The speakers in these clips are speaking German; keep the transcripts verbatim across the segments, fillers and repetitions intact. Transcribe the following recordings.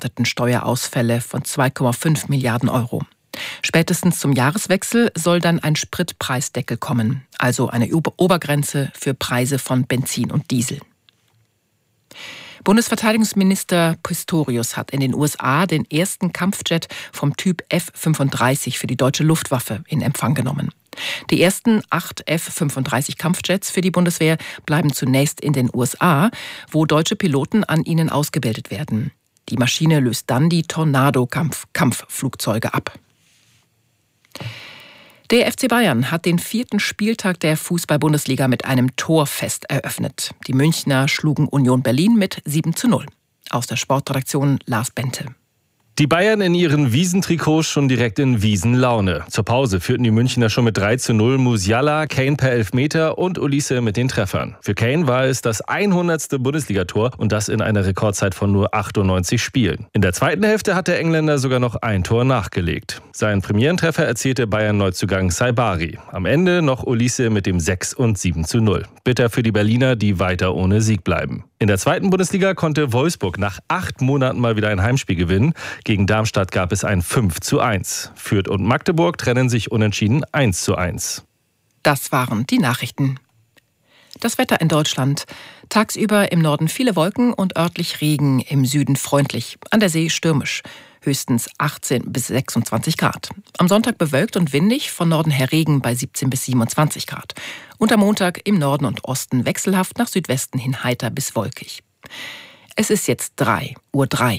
erwarteten Steuerausfälle von zwei Komma fünf Milliarden Euro. Spätestens zum Jahreswechsel soll dann ein Spritpreisdeckel kommen, also eine Obergrenze für Preise von Benzin und Diesel. Bundesverteidigungsminister Pistorius hat in den U S A den ersten Kampfjet vom Typ F fünfunddreißig für die deutsche Luftwaffe in Empfang genommen. Die ersten acht F fünfunddreißig Kampfjets für die Bundeswehr bleiben zunächst in den U S A, wo deutsche Piloten an ihnen ausgebildet werden. Die Maschine löst dann die Tornado-Kampfflugzeuge ab. Der F C Bayern hat den vierten Spieltag der Fußball-Bundesliga mit einem Torfest eröffnet. Die Münchner schlugen Union Berlin mit sieben zu null. Aus der Sportredaktion Lars Bente. Die Bayern in ihren Wiesentrikots schon direkt in Wiesenlaune. Zur Pause führten die Münchner schon mit drei zu null. Musiala, Kane per Elfmeter und Olise mit den Treffern. Für Kane war es das hundertste Bundesligator und das in einer Rekordzeit von nur achtundneunzig Spielen. In der zweiten Hälfte hat der Engländer sogar noch ein Tor nachgelegt. Seinen Premierentreffer erzielte Bayern-Neuzugang Saibari. Am Ende noch Olise mit dem sechs und sieben zu null. Bitter für die Berliner, die weiter ohne Sieg bleiben. In der zweiten Bundesliga konnte Wolfsburg nach acht Monaten mal wieder ein Heimspiel gewinnen. Gegen Darmstadt gab es ein fünf zu eins. Fürth und Magdeburg trennen sich unentschieden eins zu eins. Das waren die Nachrichten. Das Wetter in Deutschland. Tagsüber im Norden viele Wolken und örtlich Regen, im Süden freundlich, an der See stürmisch. Höchstens achtzehn bis sechsundzwanzig Grad. Am Sonntag bewölkt und windig, von Norden her Regen bei siebzehn bis siebenundzwanzig Grad. Und am Montag im Norden und Osten wechselhaft, nach Südwesten hin heiter bis wolkig. Es ist jetzt drei Uhr drei.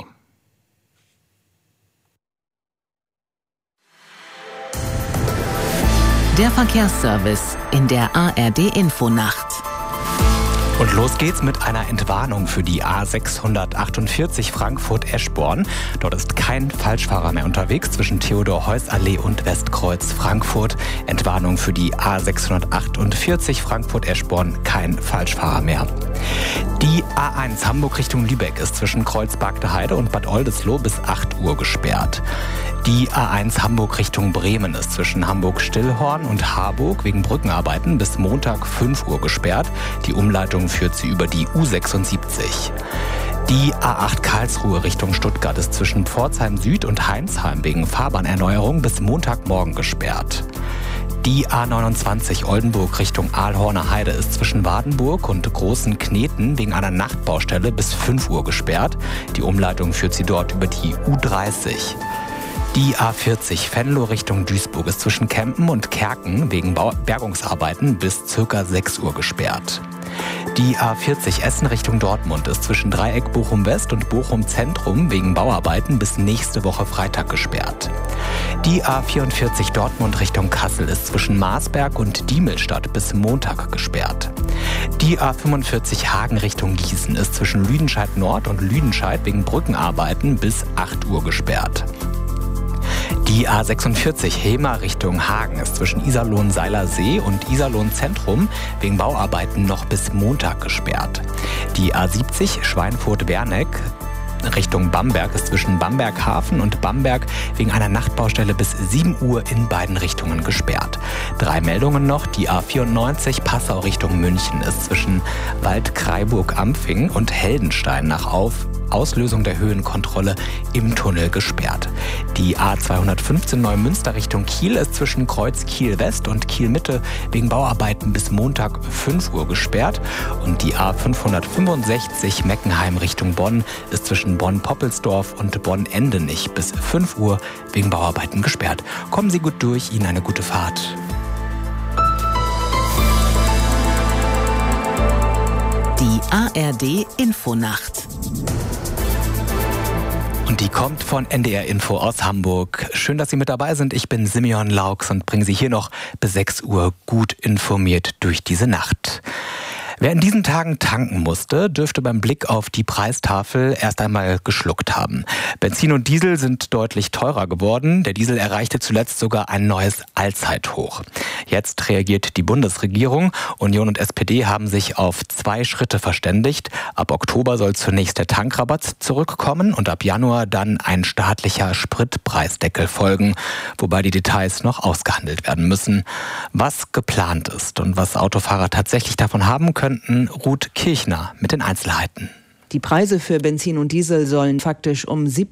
Der Verkehrsservice in der A R D-Infonacht. Und los geht's mit einer Entwarnung für die A sechshundertachtundvierzig Frankfurt-Eschborn. Dort ist kein Falschfahrer mehr unterwegs zwischen Theodor-Heuss-Allee und Westkreuz Frankfurt. Entwarnung für die A sechshundertachtundvierzig Frankfurt-Eschborn, kein Falschfahrer mehr. Die A eins Hamburg Richtung Lübeck ist zwischen Kreuz-Bagde-Heide und Bad Oldesloe bis acht Uhr gesperrt. Die A eins Hamburg Richtung Bremen ist zwischen Hamburg-Stillhorn und Harburg wegen Brückenarbeiten bis Montag fünf Uhr gesperrt. Die Umleitung führt sie über die U sechsundsiebzig. Die A acht Karlsruhe Richtung Stuttgart ist zwischen Pforzheim Süd und Heinsheim wegen Fahrbahnerneuerung bis Montagmorgen gesperrt. Die A neunundzwanzig Oldenburg Richtung Aalhorner Heide ist zwischen Wadenburg und Großen Kneten wegen einer Nachtbaustelle bis fünf Uhr gesperrt. Die Umleitung führt sie dort über die U dreißig. Die A vierzig Venlo Richtung Duisburg ist zwischen Kempen und Kerken wegen Bergungsarbeiten bis ca. sechs Uhr gesperrt. Die A vierzig Essen Richtung Dortmund ist zwischen Dreieck Bochum West und Bochum Zentrum wegen Bauarbeiten bis nächste Woche Freitag gesperrt. Die A vierundvierzig Dortmund Richtung Kassel ist zwischen Marsberg und Diemelstadt bis Montag gesperrt. Die A fünfundvierzig Hagen Richtung Gießen ist zwischen Lüdenscheid Nord und Lüdenscheid wegen Brückenarbeiten bis acht Uhr gesperrt. Die A sechsundvierzig Hemer Richtung Hagen ist zwischen Iserlohn-Seiler See und Iserlohn-Zentrum wegen Bauarbeiten noch bis Montag gesperrt. Die A siebzig Schweinfurt-Werneck Richtung Bamberg ist zwischen Bamberg-Hafen und Bamberg wegen einer Nachtbaustelle bis sieben Uhr in beiden Richtungen gesperrt. Drei Meldungen noch. Die A vierundneunzig Passau Richtung München ist zwischen Waldkraiburg-Ampfing und Heldenstein nach Auf Auslösung der Höhenkontrolle im Tunnel gesperrt. Die A zweihundertfünfzehn Neumünster Richtung Kiel ist zwischen Kreuz Kiel West und Kiel Mitte wegen Bauarbeiten bis Montag fünf Uhr gesperrt. Und die A fünfhundertfünfundsechzig Meckenheim Richtung Bonn ist zwischen Bonn-Poppelsdorf und Bonn-Endenich bis fünf Uhr wegen Bauarbeiten gesperrt. Kommen Sie gut durch, Ihnen eine gute Fahrt. Die A R D-Infonacht. Und die kommt von N D R Info aus Hamburg. Schön, dass Sie mit dabei sind. Ich bin Simeon Laux und bringe Sie hier noch bis sechs Uhr gut informiert durch diese Nacht. Wer in diesen Tagen tanken musste, dürfte beim Blick auf die Preistafel erst einmal geschluckt haben. Benzin und Diesel sind deutlich teurer geworden. Der Diesel erreichte zuletzt sogar ein neues Allzeithoch. Jetzt reagiert die Bundesregierung. Union und S P D haben sich auf zwei Schritte verständigt. Ab Oktober soll zunächst der Tankrabatt zurückkommen und ab Januar dann ein staatlicher Spritpreisdeckel folgen, wobei die Details noch ausgehandelt werden müssen. Was geplant ist und was Autofahrer tatsächlich davon haben können, könnten Ruth Kirchner mit den Einzelheiten. Die Preise für Benzin und Diesel sollen faktisch um siebzehn